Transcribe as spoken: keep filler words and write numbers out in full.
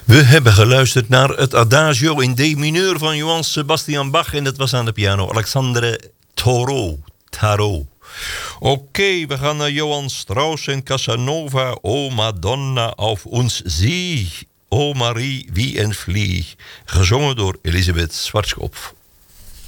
We hebben geluisterd naar het Adagio in D mineur van Johann Sebastian Bach. En dat was aan de piano Alexandre Tarot. Tarot. Oké, okay, we gaan naar Johann Strauss en Casanova. O Madonna auf uns sie. O Marie, wie entflieh. Gezongen door Elisabeth Schwarzkopf.